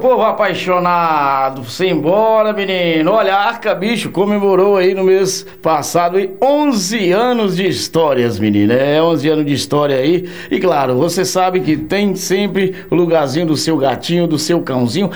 povo apaixonado, simbora, menino. Olha, a Arca Bicho comemorou aí no mês passado aí 11 anos de histórias, menino. 11 anos de história aí. E claro, você sabe que tem sempre o lugarzinho do seu gatinho, do seu cãozinho.